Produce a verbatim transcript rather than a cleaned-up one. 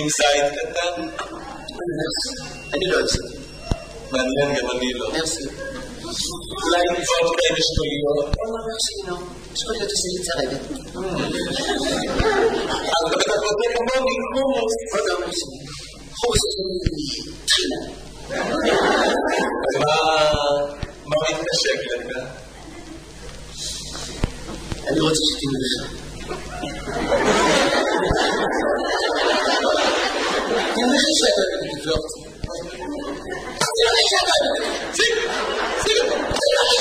עם זית קטן? אני לא אוהב זה. מעניין, גם אני לא. מרסי. אולי נפעות כאלה שטוליות? לא, מרסי, לא. שטוליות עושה לי צרבת. אבל אתה בטח בודק כמוני, חומוס. לא, לא, מרסי. חומוס עושה לי תחילה. אז מה מתקשק לך? אני רוצה שתתאים לך.